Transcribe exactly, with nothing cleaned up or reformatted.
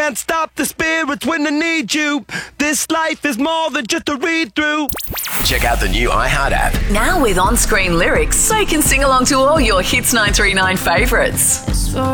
can't stop the spirits when they need you. This life is more than just a read-through. Check out the new iHeart app. Now with on-screen lyrics, so you can sing along to all your Hits nine three nine favourites. So